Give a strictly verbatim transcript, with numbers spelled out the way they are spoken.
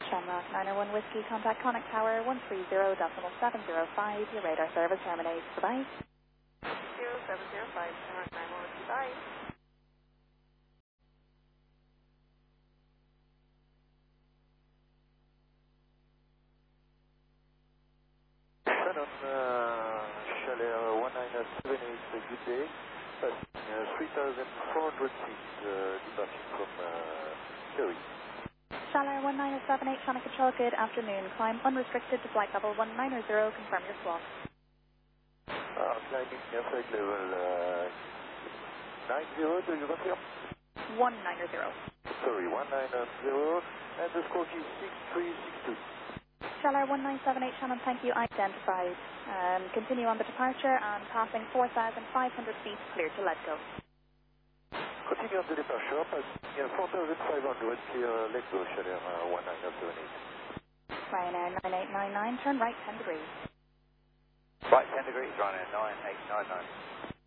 Shamrock nine oh one Whiskey, contact Connect Tower one three zero decimal seven zero five. Your radar service terminates. Goodbye. zero seven zero five, Shamrock nine one Whiskey, bye. Shannon, uh, Chalet one nine seven eight, good day. Passing uh, three thousand four hundred feet, uh, departing from uh, Kerry. Chalet one nine seven eight, Channel Control, good afternoon. Climb unrestricted to flight level one nine zero. Confirm your slot. Uh, climbing near flight level uh, nine zero, do you confirm? one nine zero. Sorry, one nine zero, and the score is six three six two. Chalet one nine seven eight, Shannon, thank you, identified. Um, continue on the departure and passing four thousand five hundred feet, clear to let go. Continue on the departure, passing four thousand five hundred, clear, let go, Chalet uh, one nine seven eight. Ryanair nine eight nine nine, turn right ten degrees. Right ten degrees, Ryanair nine eight nine nine.